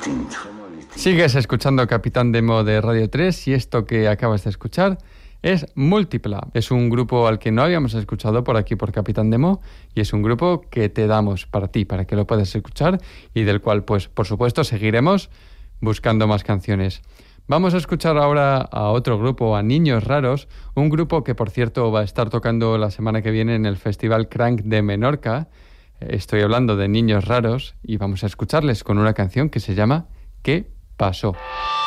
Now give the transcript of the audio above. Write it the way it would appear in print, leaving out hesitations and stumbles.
distinto. Sigues escuchando Capitán Demo de Radio 3 y esto que acabas de escuchar es Múltipla. Es un grupo al que no habíamos escuchado por aquí por Capitán Demo y es un grupo que te damos para ti, para que lo puedas escuchar y del cual, pues, por supuesto, seguiremos buscando más canciones. Vamos a escuchar ahora a otro grupo, a Niños Raros, un grupo que, por cierto, va a estar tocando la semana que viene en el Festival Crank de Menorca. Estoy hablando de Niños Raros y vamos a escucharles con una canción que se llama ¿Qué pasó?